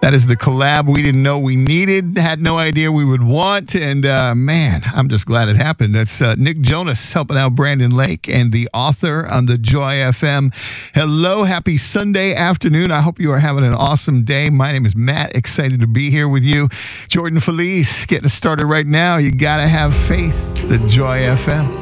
That is the collab we didn't know we needed, had no idea we would want. And man, I'm just glad it happened. That's Nick Jonas helping out Brandon Lake and the author on the Joy FM. Hello, happy Sunday afternoon. I hope you are having an awesome day. My name is Matt, excited to be here with you. Jordan Felice, getting us started right now. You got to have faith, the Joy FM.